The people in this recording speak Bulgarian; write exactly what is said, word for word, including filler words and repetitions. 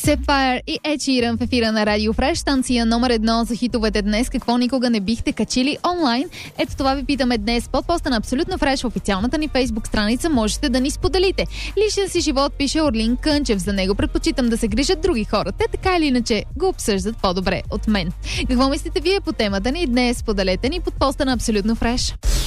Sapphire и Ed Sheeran в ефира на Radio Fresh, станция номер едно за хитовете днес. Какво никога не бихте качили онлайн? Ето това ви питаме днес. Под поста на Абсолютно Фреш в официалната ни фейсбук страница можете да ни споделите. Личен си живот, пише Орлин Кънчев. За него предпочитам да се грижат други хора. Те така или иначе го обсъждат по-добре от мен. Какво мислите вие по темата ни днес? Споделете ни под поста на Абсолютно Фреш.